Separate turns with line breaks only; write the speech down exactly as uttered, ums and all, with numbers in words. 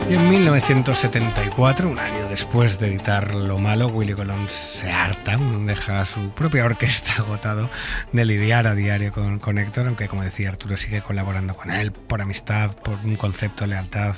Y en mil novecientos setenta y cuatro, un año después de editar Lo Malo, Willie Colón se harta, deja a su propia orquesta agotado de lidiar a diario con, con Héctor, aunque como decía Arturo sigue colaborando con él por amistad, por un concepto de lealtad